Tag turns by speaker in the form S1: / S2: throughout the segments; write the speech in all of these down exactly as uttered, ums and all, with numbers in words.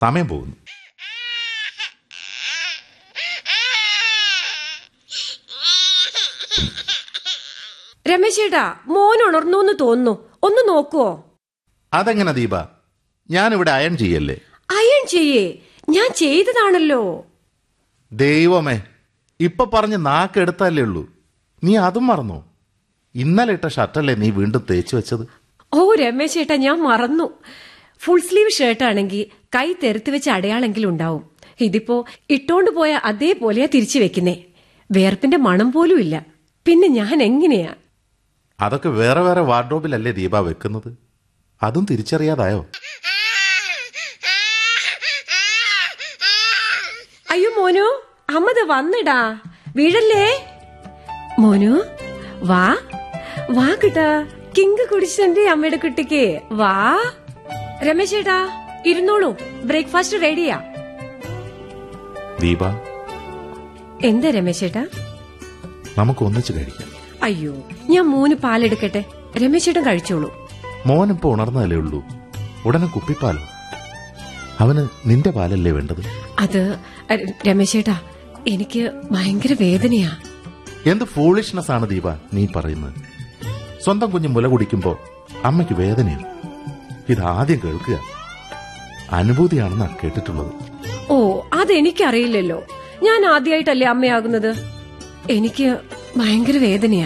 S1: സമയം പോകുന്നു.
S2: രമേശേട്ടാ, മോൻ ഉണർന്നു തോന്നുന്നു, ഒന്ന് നോക്കുവോ?
S1: അതെങ്ങനെ ദീപ? ഞാനിവിടെ അയൺ ചെയ്യല്ലേ.
S2: അയൺ ചെയ്യേ? ഞാൻ ചെയ്തതാണല്ലോ.
S1: ദൈവമേ, ഇപ്പൊ പറഞ്ഞ് നാക്കെടുത്തല്ലേ ഉള്ളൂ. നീ അതും മറന്നോ? ഇന്നലെ ഇട്ട ഷർട്ടല്ലേ നീ വീണ്ടും തേച്ചു വെച്ചത്?
S2: ഓ രമേശേട്ടാ, ഞാൻ മറന്നു. ഫുൾ സ്ലീവ് ഷർട്ടാണെങ്കിൽ കൈ തെറുത്ത് വെച്ച അടയാളെങ്കിലും ഉണ്ടാവും. ഇതിപ്പോ ഇട്ടോണ്ട് പോയ അതേപോലെയാ തിരിച്ചു വെക്കുന്നേ. വേർപ്പിന്റെ മണം പോലും ഇല്ല. പിന്നെ ഞാൻ എങ്ങനെയാ?
S1: അതൊക്കെ വേറെ വേറെ വാർഡ്രോബിലല്ലേ ദീപ വെക്കുന്നത്? അതും തിരിച്ചറിയാതായോ?
S2: അയ്യോ മോനു, അമ്മത് വന്നിടാ, വീഴല്ലേ. മോനു വാ വാ കിട്ടാ, കിങ്ക് കുടിച്ചെന്റെ അമ്മയുടെ കുട്ടിക്ക് വാ. രമേശേട്ടാ ഇരുന്നോളൂ, ബ്രേക്ക്ഫാസ്റ്റ് റെഡിയാ.
S1: ദീപ,
S2: എന്താ രമേശേട്ടാ?
S1: നമുക്ക് ഒന്നിച്ച് കഴിക്കാം.
S2: അയ്യോ, ഞാൻ മോന് പാലെടുക്കട്ടെ, രമേശേട്ടൻ കഴിച്ചോളൂ.
S1: മോനിപ്പോ ഉണർന്നതല്ലേ ഉള്ളൂ, ഉടനെ കുപ്പിപ്പാലോ? അവന് നിന്റെ പാലല്ലേ വേണ്ടത്?
S2: അത് രമേശേട്ടാ, എനിക്ക് ഭയങ്കര വേദനയാ.
S1: എന്ത് ഫൂളിഷ്നെസ് ആണ് ദീപ നീ പറയുന്നത്? സ്വന്തം കുഞ്ഞ് മുല കുടിക്കുമ്പോ അമ്മയ്ക്ക് വേദനയോ? ഇതാദ്യം കേൾക്കുക. അനുഭൂതിയാണെന്നാ കേട്ടിട്ടുള്ളത്.
S2: ഓ, അതെനിക്കറിയില്ലല്ലോ. ഞാൻ ആദ്യമായിട്ടല്ലേ അമ്മയാകുന്നത്. എനിക്ക് ഭയങ്കര വേദനയാ.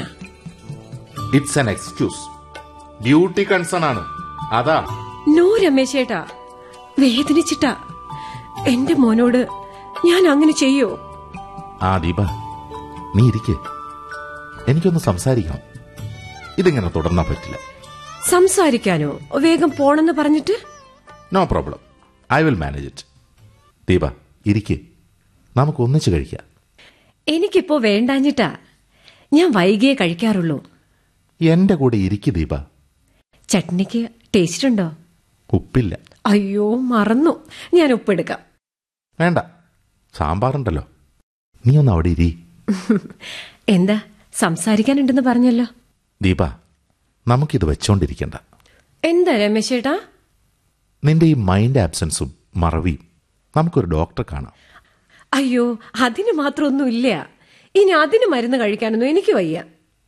S1: It's an excuse. Duty concern ആണ്, അതാ.
S2: നോ രമേശേട്ടാ, വേദനിച്ചിട്ടാ. എന്റെ മോനോട് ഞാൻ അങ്ങനെ ചെയ്യോ?
S1: ആ ദീപ, നീ ഇരിക്കേ, എനിക്കൊന്ന് സംസാരിക്കണം. ഇതിങ്ങനെ തുടർന്നാ പറ്റില്ല.
S2: സംസാരിക്കാനോ? വേഗം പോണെന്ന് പറഞ്ഞിട്ട്?
S1: No problem, I will manage it. Deepa ഇരിക്കേ, നമുക്ക് ഒന്നിച്ച് കഴിക്കാം.
S2: എനിക്കിപ്പോ വേണ്ടാഞ്ഞിട്ടാ. ഞാൻ വൈകിയേ കഴിക്കാറുള്ളൂ.
S1: എന്റെ കൂടെ ഇരിക്കു ദീപ.
S2: ചട്നിക്ക് ടേസ്റ്റ് ഉണ്ടോ?
S1: ഉപ്പില്ല.
S2: അയ്യോ മറന്നു, ഞാൻ ഉപ്പെടുക്കാം.
S1: വേണ്ട, സാമ്പാറുണ്ടല്ലോ. നീ ഒന്ന് അവിടെ ഇരി.
S2: എന്താ, സംസാരിക്കാനുണ്ടെന്ന് പറഞ്ഞല്ലോ.
S1: ദീപ, നമുക്കിത് വെച്ചോണ്ടിരിക്കണ്ട.
S2: എന്താ രമേശേട്ടാ?
S1: നിന്റെ ഈ മൈൻഡ് ആബ്സെൻസും മറവിയും നമുക്കൊരു ഡോക്ടറെ കാണാം.
S2: അയ്യോ, അതിന് മാത്രമൊന്നും ഇല്ല. ഇനി അതിന് മരുന്ന് കഴിക്കാനൊന്നും എനിക്ക് വയ്യ.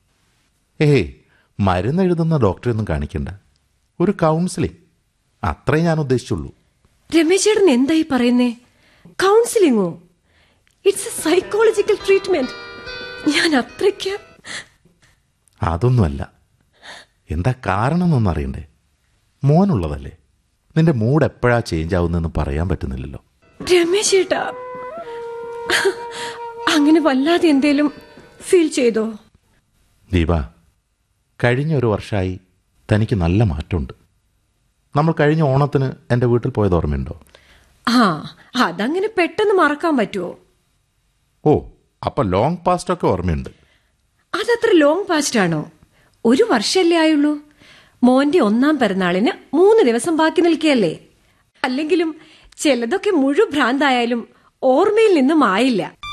S1: ഏയ്, മരുന്ന് എഴുതുന്ന ഡോക്ടറെ ഒന്നും കാണിക്കണ്ട. ഒരു കൗൺസിലിംഗ്, അത്രേ ഞാൻ ഉദ്ദേശിച്ചുള്ളൂ.
S2: രമേശേട്ടൻ എന്തായി പറയുന്നേ? കൗൺസിലിംഗോ? It's A psychological treatment. ഞാൻ അത്രയ്ക്ക്...
S1: അതൊന്നുമല്ല. എന്താ കാരണം എന്നൊന്നും അറിയണ്ടേ? മോനുള്ളതല്ലേ. നിന്റെ മൂഡ് എപ്പോഴാ ചേഞ്ച് ആവുന്നെന്ന് പറയാൻ പറ്റുന്നില്ലല്ലോ.
S2: രമേശേട്ടാ, അങ്ങനെ വല്ലാതെ എന്തേലും ഫീൽ ചെയ്തോ?
S1: ദീപ, കഴിഞ്ഞ ഒരു വർഷമായി തനിക്ക് നല്ല മാറ്റമുണ്ട്. നമ്മൾ കഴിഞ്ഞ ഓണത്തിന് എൻ്റെ വീട്ടിൽ പോയത് ഓർമ്മയുണ്ടോ?
S2: ആ, അതങ്ങനെ പെട്ടെന്ന് മറക്കാൻ പറ്റുമോ?
S1: ഓ, അപ്പൊ ലോങ് പാസ്റ്റ് ഒക്കെ ഓർമ്മയുണ്ട്.
S2: അതത്ര ലോങ് പാസ്റ്റ് ആണോ? ഒരു വർഷല്ലേ ആയുള്ളൂ. മോന്റെ ഒന്നാം പിറന്നാളിന് മൂന്ന് ദിവസം ബാക്കി നിൽക്കുകയല്ലേ. അല്ലെങ്കിലും ചിലതൊക്കെ മുഴുഭ്രാന്തായാലും ഓർമ്മയിൽ നിന്നും ആയില്ല.